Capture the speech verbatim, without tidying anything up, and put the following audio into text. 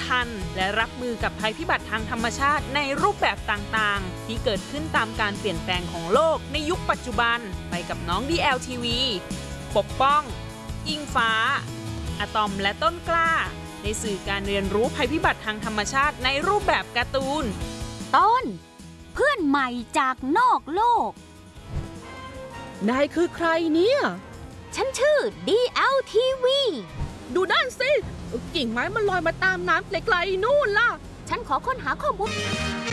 ทันและรับมือกับภัยพิบัติทางธรรมชาติในรูปแบบต่างๆที่เกิดขึ้นตามการเปลี่ยนแปลงของโลกในยุคปัจจุบันไปกับน้อง ดี แอล ที วี ปกป้องอิงฟ้าอะตอมและต้นกล้าในสื่อการเรียนรู้ภัยพิบัติทางธรรมชาติในรูปแบบการ์ตูนต้นเพื่อนใหม่จากนอกโลกนายคือใครเนี่ยฉันชื่อ ดี แอล ที วีดูด้านสิกิ่งไม้มันลอยมาตามน้ำไกลๆนู่นล่ะฉันขอค้นหาข้อมูล